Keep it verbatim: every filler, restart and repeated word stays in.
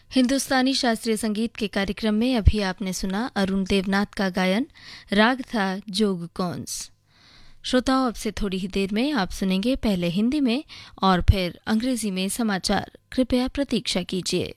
हिंदुस्तानी शास्त्रीय संगीत के कार्यक्रम में अभी आपने सुना अरुण देवनाथ का गायन। राग था जोग कौंस। श्रोताओं, अब से थोड़ी ही देर में आप सुनेंगे पहले हिंदी में और फिर अंग्रेजी में समाचार। कृपया प्रतीक्षा कीजिए।